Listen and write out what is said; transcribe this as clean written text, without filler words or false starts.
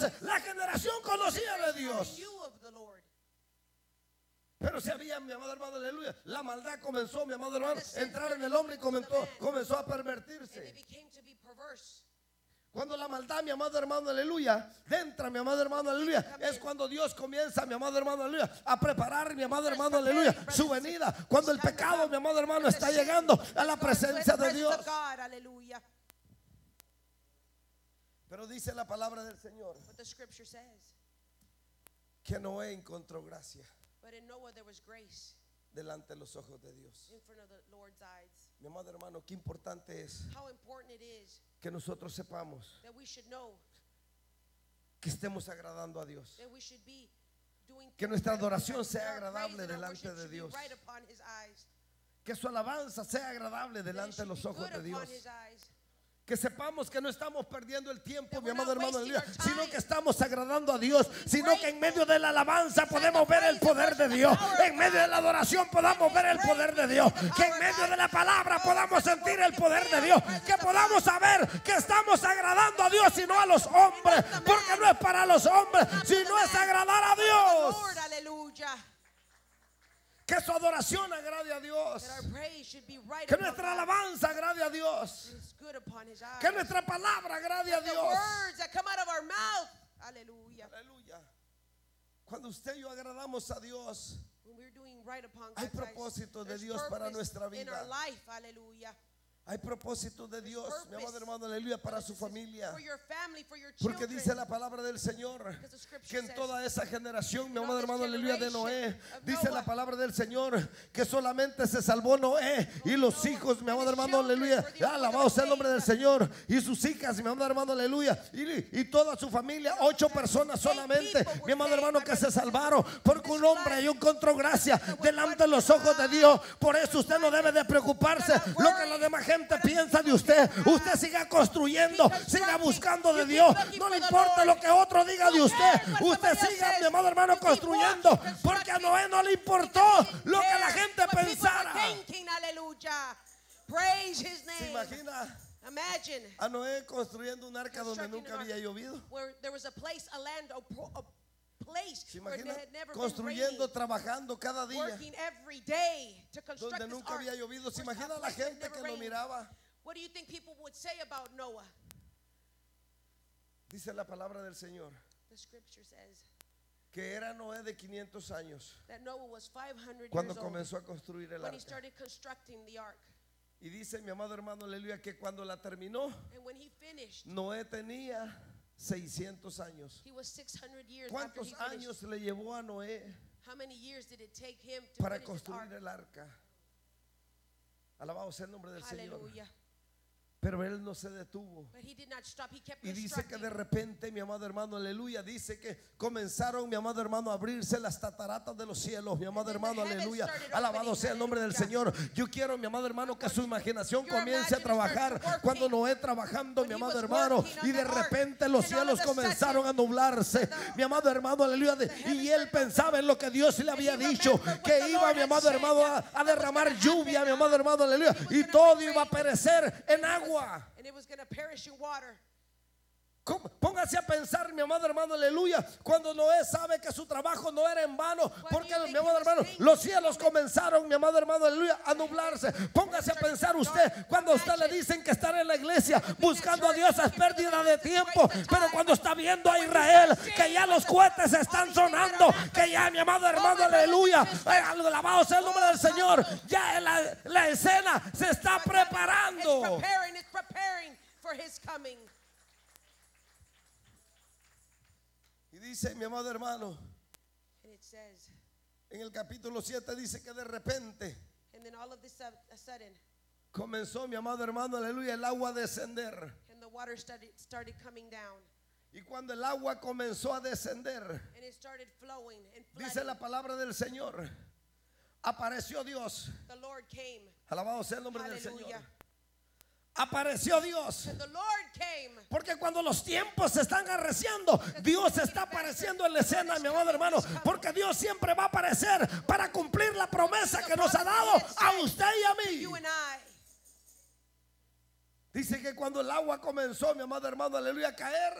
Entonces la generación conocía de Dios. Pero si había, mi amado hermano, aleluya, la maldad comenzó, mi amado hermano, a entrar en el hombre y comenzó a pervertirse. Cuando la maldad, mi amado hermano, aleluya, entra, mi amado hermano, aleluya, es cuando Dios comienza, mi amado hermano, aleluya, a preparar, mi amado hermano, aleluya, su venida. Cuando el pecado, mi amado hermano, está llegando a la presencia de Dios. Pero dice la palabra del Señor que Noé encontró gracia delante de los ojos de Dios. Mi amado hermano, qué importante es que nosotros sepamos que estemos agradando a Dios, que nuestra adoración sea agradable delante de Dios, que su alabanza sea agradable delante de los ojos de Dios. Que sepamos que no estamos perdiendo el tiempo, mi amado hermano, sino que estamos agradando a Dios, sino que en medio de la alabanza podemos ver el poder de Dios, en medio de la adoración podamos ver el poder de Dios, que en medio de la palabra podamos sentir el poder de Dios, que podamos saber que estamos agradando a Dios y no a los hombres, porque no es para los hombres, sino es agradar a Dios. Que su adoración agrade a Dios, que nuestra alabanza agrade a Dios, que nuestra palabra agrade a Dios. Aleluya. Cuando usted y yo agradamos a Dios, hay propósito de Dios para nuestra vida. Hay propósito de Dios, mi amado hermano, aleluya, para su familia. Porque dice la palabra del Señor que en toda esa generación, mi amado hermano, aleluya, de Noé, dice la palabra del Señor que solamente se salvó Noé y los hijos, mi amado hermano, aleluya, alabado sea el nombre del Señor, y sus hijas, mi amado hermano, aleluya, y toda su familia, 8 personas solamente, mi amado hermano, que se salvaron, porque un hombre encontró gracia delante de los ojos de Dios. Por eso usted no debe de preocuparse lo que los demás gente piensa de usted. Usted siga construyendo, siga buscando de Dios. No le importa lo que otro diga de usted. Usted siga, mi amado hermano, construyendo, porque a Noé no le importó lo que la gente pensara. ¿Se imagina a Noé construyendo un arca donde nunca había llovido? ¿Se imagina? Construyendo, trabajando cada día donde nunca había llovido. ¿Se imagina la gente que lo miraba? Dice la palabra del Señor que era Noé de 500 años cuando comenzó a construir el arca. Y dice mi amado hermano, aleluya, que cuando la terminó, Noé tenía 600 años. ¿Cuántos años le llevó a Noé para construir el arca? Alabado sea el nombre del Señor. Pero él no se detuvo. Y dice que de repente, mi amado hermano, aleluya, dice que comenzaron, mi amado hermano, a abrirse las cataratas de los cielos, mi amado hermano, aleluya. Alabado sea el nombre del Señor. Yo quiero, mi amado hermano, que su imaginación comience a trabajar. Cuando Noé trabajando, mi amado hermano, y de repente los cielos comenzaron a nublarse, mi amado hermano, aleluya. Y él pensaba en lo que Dios le había dicho, que iba, mi amado hermano, a derramar lluvia, mi amado hermano, aleluya, y todo iba a perecer en agua. Póngase a pensar, mi amado hermano, aleluya, cuando Noé sabe que su trabajo no era en vano, porque, mi amado hermano, los cielos comenzaron, mi amado hermano, aleluya, a nublarse. Póngase a pensar usted, cuando a usted le dicen que estar en la iglesia buscando a Dios es pérdida de tiempo, pero cuando está viendo a Israel que ya los cohetes están sonando, que ya, mi amado hermano, aleluya, alabado sea el nombre del Señor, ya la escena se está preparando. Y dice, mi amado hermano, en el capítulo 7 dice que de repente comenzó, mi amado hermano, aleluya, el agua a descender. Y cuando el agua comenzó a descender, dice la palabra del Señor, apareció Dios. Alabado sea el nombre del Señor. Apareció Dios, porque cuando los tiempos se están arreciando, Dios está apareciendo en la escena, mi amado hermano, porque Dios siempre va a aparecer para cumplir la promesa que nos ha dado a usted y a mí. Dice que cuando el agua comenzó, mi amado hermano, aleluya, a caer,